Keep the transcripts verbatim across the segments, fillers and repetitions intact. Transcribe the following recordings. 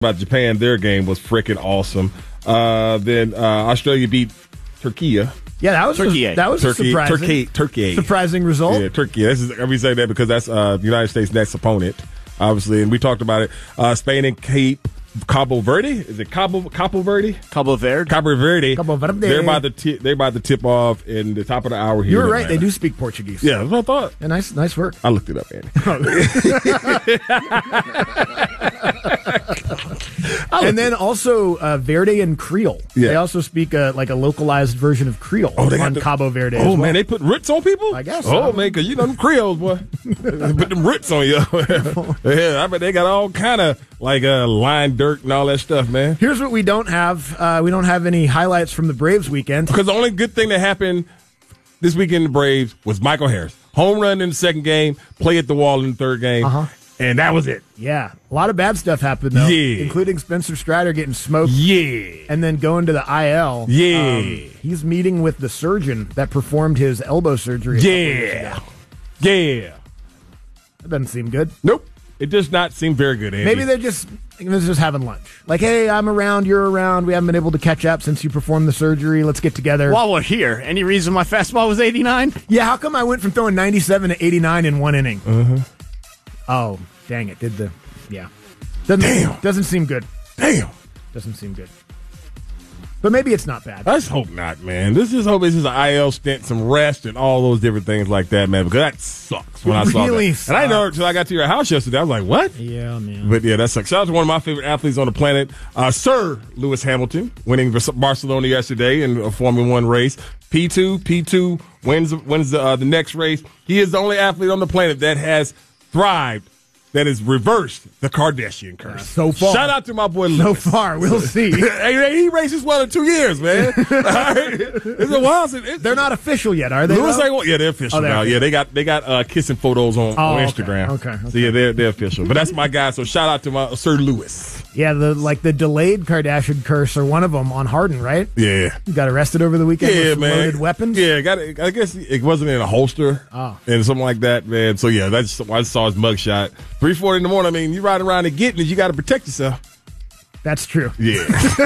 about Japan, their game was freaking awesome. Uh, then uh, Australia beat Turkey. Yeah, that was Turkey. A, that was Turkey, a surprising, Turkey, Turkey. surprising result. Yeah, Turkey. This is, we say that because that's uh, the United States' next opponent, obviously, and we talked about it. Uh, Spain and Cape Cabo Verde. Is it Cabo Cabo Verde? Cabo Verde. Cabo Verde. Cabo Verde. They're about to t- they're about to tip off in the top of the hour here. You were in right. They Atlanta. do speak Portuguese. Yeah, that's what I thought. Yeah, nice, nice work. I looked it up, Andy. And then also uh, Verde and Creole. Yeah. They also speak a, like a localized version of Creole Oh, they got on the- Cabo Verde. Oh as well. man, they put Ritz on people. I guess Oh so. man, because you know them Creoles, boy. They put them Ritz on you. Yeah, I bet they got all kind of like uh, line dirt and all that stuff, man. Here's what we don't have. Uh, we don't have any highlights from the Braves weekend. Because the only good thing that happened this weekend in the Braves was Michael Harris. Home run in the second game, play at the wall in the third game, Uh-huh. and that was it. Yeah, a lot of bad stuff happened though, Yeah. including Spencer Strider getting smoked. Yeah. And then going to the I L. Yeah. Um, he's meeting with the surgeon that performed his elbow surgery. a couple years Yeah. ago. Yeah. That doesn't seem good. Nope. It does not seem very good, Andy. Maybe they're just they're just having lunch. Like, hey, I'm around, you're around. We haven't been able to catch up since you performed the surgery. Let's get together. While we're here, any reason my fastball was eighty-nine? Yeah, how come I went from throwing ninety-seven to eighty-nine in one inning? Uh-huh. Oh, dang it. Did the, yeah. Doesn't, Damn. Doesn't seem good. Damn. Doesn't seem good. But maybe it's not bad. Let's hope not, man. Let's just hope this is an I L stint, some rest, and all those different things like that, man, because that sucks when It I saw really that. And I know until I got to your house yesterday. I was like, what? Yeah, man. But yeah, that sucks. Shout out to one of my favorite athletes on the planet, uh, Sir Lewis Hamilton, winning Barcelona yesterday in a Formula One race. P two, P two wins wins the, uh, the next race. He is the only athlete on the planet that has thrived, that has reversed the Kardashian curse. So far. Shout out to my boy So Lewis. far, we'll see. hey, hey, he races well in two years, man. All right. It's a while since it's, They're not official yet, are they? Lewis though? ain't one- yeah, they're official Oh, they're now. official. Yeah, they got they got uh, kissing photos on, Oh, on okay. Instagram. Okay, okay. So yeah, they're they're official. But that's my guy. So shout out to my Sir Lewis. Yeah, the like the delayed Kardashian curse or one of them on Harden, right? Yeah. You got arrested over the weekend Yeah, with some man. loaded weapons. Yeah, got it. I guess it wasn't in a holster Oh. and something like that, man. So yeah, that's I saw his mugshot. three forty in the morning. I mean, you riding around and getting it, you got to protect yourself. That's true. Yeah.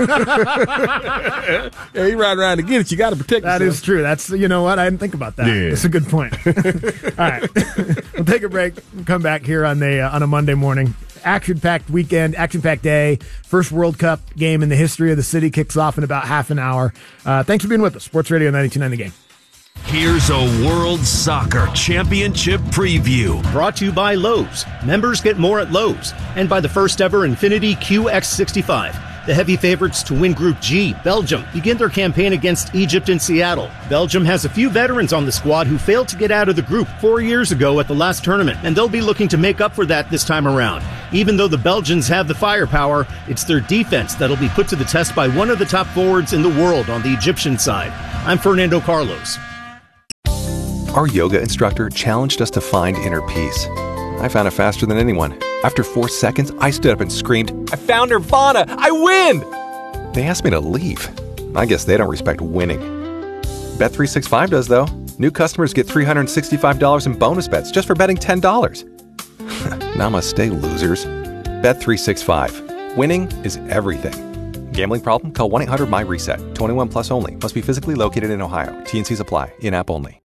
yeah, you ride around to get it, you got to protect That yourself. is true. That's, you know what? I didn't think about that. Yeah. That's a good point. All right. We'll take a break. We'll come back here on the uh, on a Monday morning. Action-packed weekend, action-packed day. First World Cup game in the history of the city kicks off in about half an hour. Uh, thanks for being with us. Sports Radio ninety-two point nine The Game. Here's a World Soccer Championship preview. Brought to you by Lowe's. Members get more at Lowe's. And by the first ever Infiniti Q X sixty-five. The heavy favorites to win Group G, Belgium, begin their campaign against Egypt in Seattle. Belgium has a few veterans on the squad who failed to get out of the group four years ago at the last tournament, and they'll be looking to make up for that this time around. Even though the Belgians have the firepower, it's their defense that'll be put to the test by one of the top forwards in the world on the Egyptian side. I'm Fernando Carlos. Our yoga instructor challenged us to find inner peace. I found it faster than anyone. After four seconds, I stood up and screamed, "I found Nirvana! I win!" They asked me to leave. I guess they don't respect winning. Bet three sixty-five does, though. New customers get three hundred sixty-five dollars in bonus bets just for betting ten dollars. Namaste, losers. Bet three sixty-five. Winning is everything. Gambling problem? Call one eight hundred my reset. twenty-one plus only. Must be physically located in Ohio. T and Cs apply. In-app only.